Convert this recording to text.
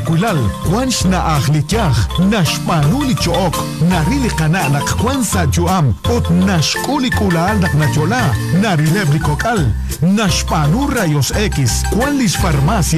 nakwilal, kwansh na ahlityach, nashpanuli chook, narili kananak kwansa juam, ot nashkuli kulal nak nachola, narilebli kokal, nashpanu rayos X, kwanlis farmacia.